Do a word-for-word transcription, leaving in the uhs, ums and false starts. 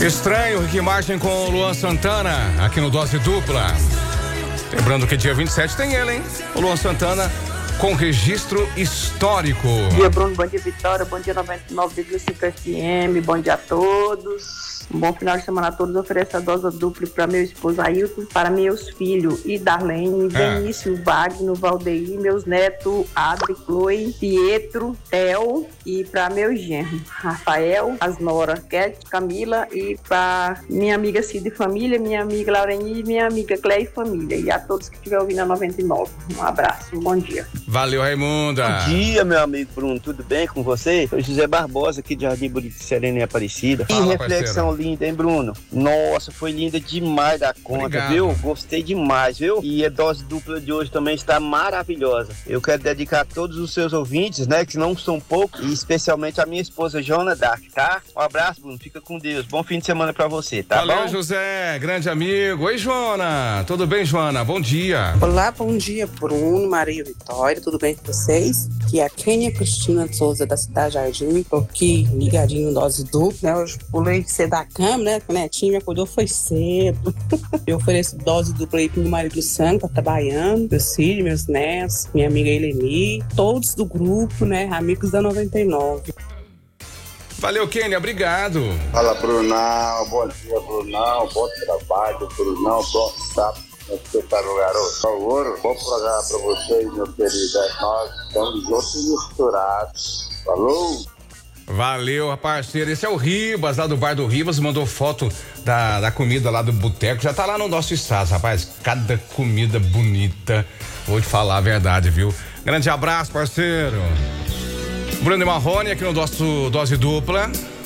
Estranho, Rick Martin com o Luan Santana, aqui no Dose Dupla. Lembrando que dia vinte e sete tem ele, hein? O Luan Santana com registro histórico. Bom dia, Bruno. Bom dia, Vitória. Bom dia, noventa e nove vírgula cinco F M. Bom dia a todos. Um bom final de semana a todos. Ofereço a dose dupla para meu esposo Ailton, para meus filhos e Darlene, Benício, ah. Wagner, Valdeir, meus netos Adri, Chloe, Pietro, Theo, e para meu genro Rafael, as nora Cat, Camila, e para minha amiga Cida e família, minha amiga Laureni e minha amiga Cleia e família, e a todos que estiverem ouvindo a noventa e nove. Um abraço, um bom dia. Valeu, Raimunda. Bom dia, meu amigo Bruno, tudo bem com você? Sou José Barbosa, aqui de Jardim Bonito, Serena e Aparecida. Que reflexão parceiro. Linda, hein, Bruno? Nossa, foi linda demais da conta, Obrigado. Viu? Gostei demais, viu? E a dose dupla de hoje também está maravilhosa. Eu quero dedicar a todos os seus ouvintes, né, que não são poucos, e especialmente a minha esposa Jona Dark, tá? Um abraço, Bruno, fica com Deus. Bom fim de semana pra você, tá Valeu, bom? José, grande amigo. Oi, Joana. Tudo bem, Joana? Bom dia. Olá, bom dia, Bruno, Maria e Vitória. Tudo bem com vocês? Aqui é a Kênia Cristina de Souza, da Cidade Jardim. Tô aqui ligadinho no dose dupla, né? Hoje pulei cedo da cama, né? A netinha me acordou, foi cedo. Eu ofereço dose dupla aí pro meu marido Luciano, tá trabalhando, meus filhos, meus netos, minha amiga Eleni, todos do grupo, né? Amigos da noventa e nove. Valeu, Kênia, obrigado. Fala, Brunão. Bom dia, Brunão. Bom trabalho, Brunão. Bom sábado. Você tá no garoto. Por favor, bom programa pra vocês, meu querido. Nós estamos juntos e misturados. Falou? Valeu, parceiro. Esse é o Ribas, lá do Bar do Ribas, mandou foto da, da comida lá do boteco. Já tá lá no nosso estado, rapaz. Cada comida bonita. Vou te falar a verdade, viu? Grande abraço, parceiro. Bruno e Marrone aqui no nosso Dose Dupla.